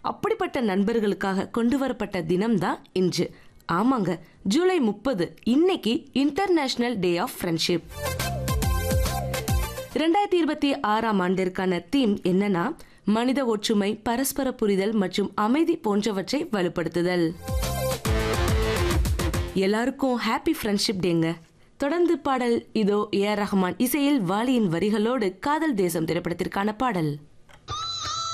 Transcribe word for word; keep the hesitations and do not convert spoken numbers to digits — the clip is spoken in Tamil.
அப்படிப்பட்ட நண்பர்களுக்காக கொண்டு வரப்பட்ட தினம்தான் இன்று. ஆமாங்க, ஜூலை முப்பது இன்னைக்கு இன்டர்நேஷனல் டே ஆஃப் ஃப்ரெண்ட்ஷிப். இரண்டாயிரத்தி இருபத்தி ஆறாம் ஆண்டிற்கான தீம் என்னன்னா, மனித ஒற்றுமை, பரஸ்பர புரிதல் மற்றும் அமைதி போன்றவற்றை வலுப்படுத்துதல். எல்லாருக்கும் ஹாப்பி ஃப்ரெண்ட்ஷிப் டேங்க. தொடர்ந்து பாடல் இதோ. ஏ ஆர் ரஹ்மான் இசையில் வாலியின் வரிகளோடு காதல் தேசம் திரைப்படத்திற்கான பாடல்.